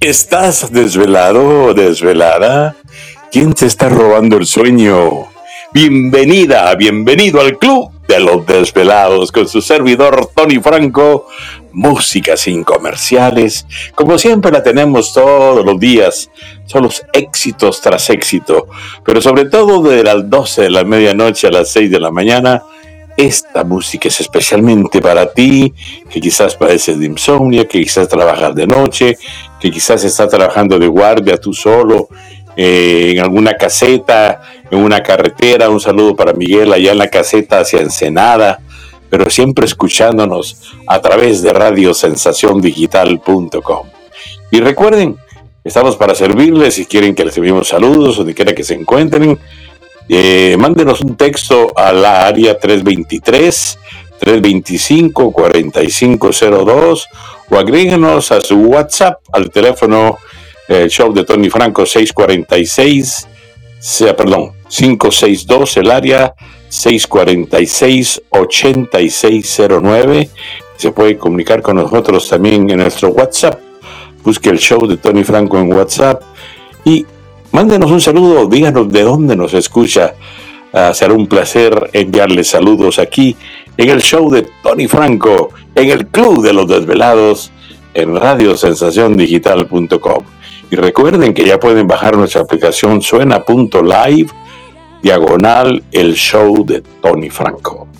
¿Estás desvelado o desvelada? ¿Quién te está robando el sueño? Bienvenida, bienvenido al Club de los Desvelados con su servidor Tony Franco. Música sin comerciales, como siempre la tenemos todos los días. Son los éxitos tras éxito, pero sobre todo de las 12 de la medianoche a las 6 de la mañana. Esta música es especialmente para ti, que quizás padeces de insomnio, que quizás trabajas de noche, que quizás estás trabajando de guardia tú solo, en alguna caseta, en una carretera. Un saludo para Miguel allá en la caseta hacia Ensenada, pero siempre escuchándonos a través de radiosensaciondigital.com. Y recuerden, estamos para servirles. Si quieren que les enviemos saludos, donde quiera que se encuentren, mándenos un texto a la área 325-4502 o agréguenos a su WhatsApp al teléfono show de Tony Franco 562 el área 646-8609. Se puede comunicar con nosotros también en nuestro WhatsApp. Busque el show de Tony Franco en WhatsApp y mándenos un saludo, díganos de dónde nos escucha. Será un placer enviarles saludos aquí en el show de Tony Franco, en el Club de los Desvelados, en radiosensaciondigital.com. Y recuerden que ya pueden bajar nuestra aplicación suena.live, / el show de Tony Franco.